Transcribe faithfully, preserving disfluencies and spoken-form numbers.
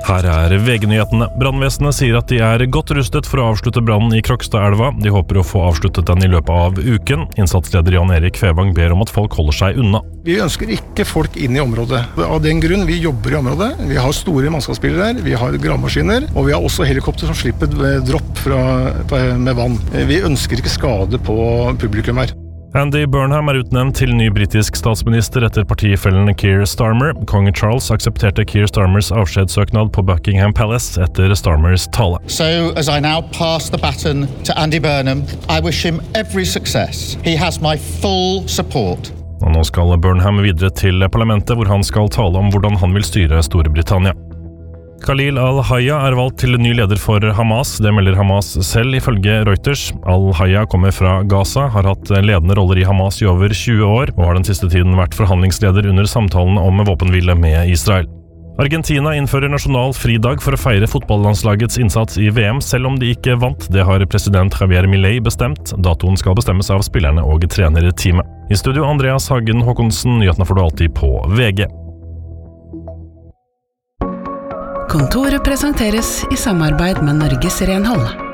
Her er V G-nyhetene. Brannvesenet sier at de er godt rustet for å avslutte brannen i Krokstadelva. De håper å få avsluttet den i løpet av uken. Innsatsleder Jan Erik Fevang ber om at folk holder seg unna. Vi ønsker ikke folk inn i området. Av den grunn, vi jobber i området. Vi har store mannskapsbiler der, vi har gravemaskiner, og vi har også helikopter som slipper dropp fra, med vann. Vi ønsker ikke skade på publikum her. Andy Burnham er utnevnt til ny britisk statsminister etter partifellen Keir Starmer. Kong Charles aksepterte Keir Starmers avskjedssøknad på Buckingham Palace etter Starmers tale. So, as I now pass the baton to Andy Burnham, I wish him every success. He has my full support. Og nå skal Burnham videre til parlamentet, hvor han skal tale om hvordan han vil styre Storbritannia. Khalil al-Hayya er valgt til ny leder for Hamas. Det melder Hamas selv ifølge Reuters. Al-Hayya kommer fra Gaza, har hatt ledende roller i Hamas i over tjue år, og har den siste tiden vært forhandlingsleder under samtalen om våpenhvile med Israel. Argentina innfører nasjonal fridag for å feire fotballandslagets innsats i V M, selv om de ikke vant. Det har president Javier Milei bestemt. Datoen skal bestemmes av spillerne og trenerteamet. I studio Andreas Hagen Håkonsen, nyhetene får du alltid på V G. Kontoret presenteres i samarbeid med Norges Renhold.